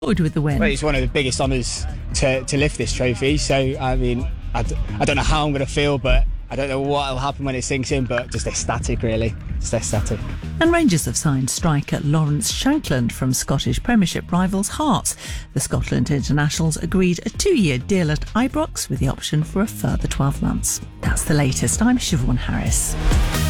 with the win. Well, it's one of the biggest honours to lift this trophy. So, I mean, I don't know how I'm going to feel, but I don't know what will happen when it sinks in, but just ecstatic, really. Just ecstatic. And Rangers have signed striker Lawrence Shankland from Scottish Premiership rivals Hearts. The Scotland internationals agreed a 2-year deal at Ibrox with the option for a further 12 months. That's the latest. I'm Siobhan Harris.